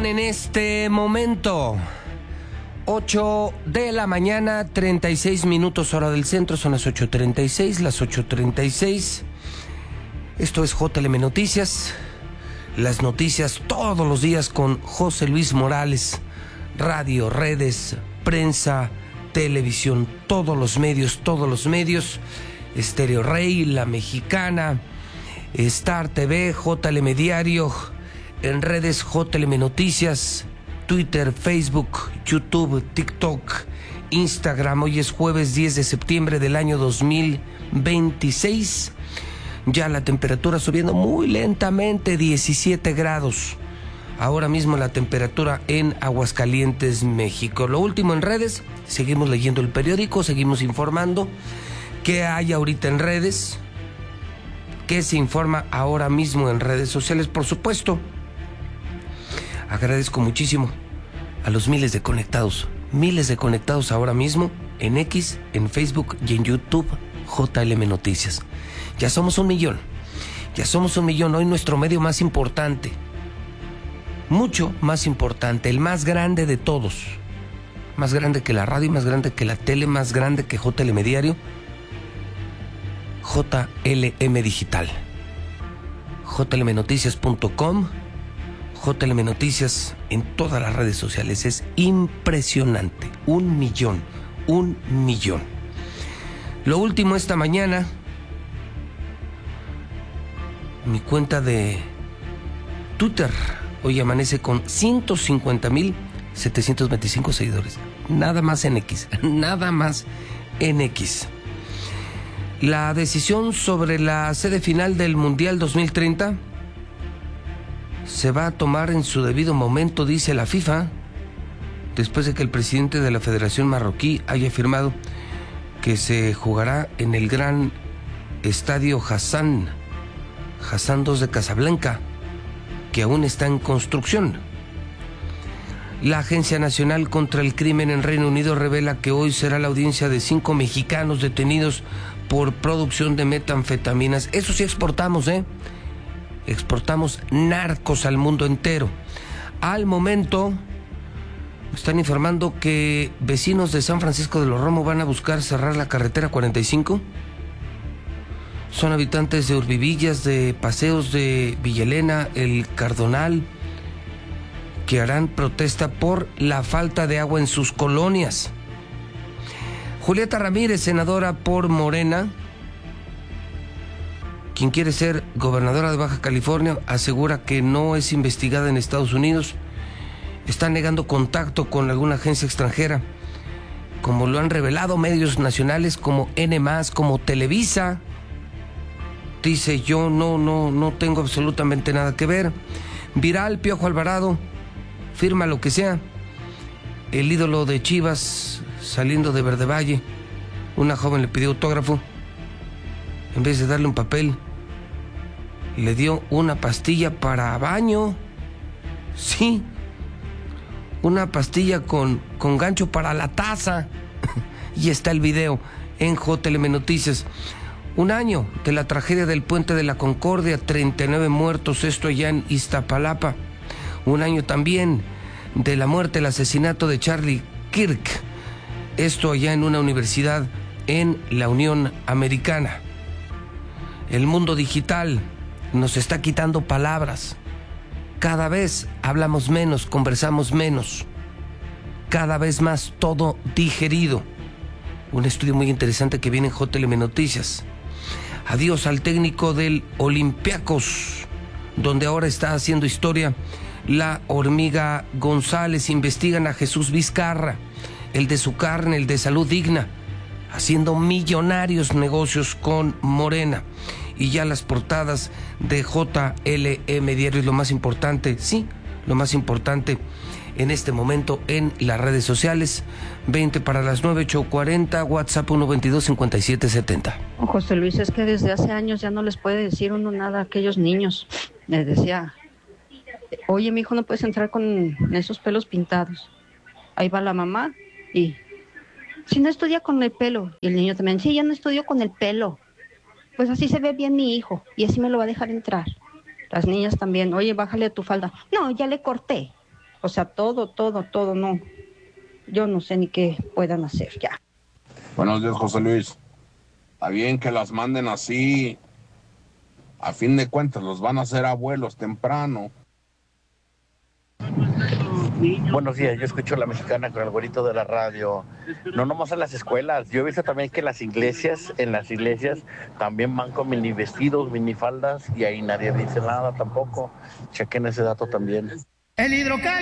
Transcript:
Son en este momento 8 de la mañana, 36 minutos hora del centro, son las 8:36, las 8:36. Esto es JLM Noticias, las noticias todos los días con José Luis Morales, radio, redes, prensa, televisión, todos los medios, Estéreo Rey, La Mexicana, Star TV, JLM Diario, en redes JLM Noticias, Twitter, Facebook, YouTube, TikTok, Instagram. Hoy es jueves 10 de septiembre del año 2026. Ya la temperatura subiendo muy lentamente, 17 grados. Ahora mismo la temperatura en Aguascalientes, México. Lo último en redes, seguimos leyendo el periódico, seguimos informando. ¿Qué hay ahorita en redes? ¿Qué se informa ahora mismo en redes sociales? Por supuesto, agradezco muchísimo a los miles de conectados ahora mismo en X, en Facebook y en YouTube, JLM Noticias. Ya somos 1 millón, hoy nuestro medio más importante, mucho más importante, el más grande de todos, más grande que la radio, más grande que la tele, más grande que JLM Diario, JLM Digital, jlmnoticias.com, JLM Noticias en todas las redes sociales. Es impresionante, 1 millón. Lo último esta mañana, mi cuenta de Twitter hoy amanece con 150,725 seguidores. Nada más en X. La decisión sobre la sede final del Mundial 2030 se va a tomar en su debido momento, dice la FIFA, después de que el presidente de la Federación Marroquí haya afirmado que se jugará en el gran estadio Hassan II de Casablanca, que aún está en construcción. La Agencia Nacional contra el Crimen en Reino Unido revela que hoy será la audiencia de 5 mexicanos detenidos por producción de metanfetaminas. Eso sí exportamos, exportamos narcos al mundo entero. Al momento están informando que vecinos de San Francisco de los Romo van a buscar cerrar la carretera 45. Son habitantes de Urbivillas, de Paseos de Villalena, El Cardonal, que harán protesta por la falta de agua en sus colonias. Julieta Ramírez, senadora por Morena, quien quiere ser gobernadora de Baja California, asegura que no es investigada en Estados Unidos. Está negando contacto con alguna agencia extranjera, como lo han revelado medios nacionales como N+, como Televisa. Dice, yo no tengo absolutamente nada que ver. Viral, Piojo Alvarado firma lo que sea. El ídolo de Chivas saliendo de Verde Valle, una joven le pidió autógrafo. En vez de darle un papel, le dio una pastilla para baño. Sí, una pastilla con gancho para la taza. Y está el video en JLM Noticias. 1 año de la tragedia del Puente de la Concordia, 39 muertos, esto allá en Iztapalapa. 1 año también de la muerte, el asesinato de Charlie Kirk, esto allá en una universidad en la Unión Americana. El mundo digital nos está quitando palabras. Cada vez hablamos menos, conversamos menos. Cada vez más todo digerido. Un estudio muy interesante que viene en JLM Noticias. Adiós al técnico del Olympiacos, donde ahora está haciendo historia la Hormiga González. Investigan a Jesús Vizcarra, el de su carne, el de Salud Digna, haciendo millonarios negocios con Morena. Y ya las portadas de JLM Diario es lo más importante, sí, lo más importante en este momento en las redes sociales. 20 para las 9, 8:40, WhatsApp 122-5770. José Luis, es que desde hace años ya no les puede decir uno nada a aquellos niños. Les decía, oye, mi hijo, no puedes entrar con esos pelos pintados. Ahí va la mamá y, si no estudia con el pelo. Y el niño también, sí, ya no estudio con el pelo. Pues así se ve bien mi hijo y así me lo va a dejar entrar. Las niñas también, oye, bájale tu falda. No, ya le corté. O sea, todo, no. Yo no sé ni qué puedan hacer ya. Buenos días, José Luis. Está bien que las manden así. A fin de cuentas, los van a hacer abuelos temprano. Buenos días, yo escucho La Mexicana con el güerito de la radio. No nomás en las escuelas, yo he visto también que en las iglesias también van con mini vestidos, mini faldas y ahí nadie dice nada tampoco. Chequen ese dato también. El hidrocal.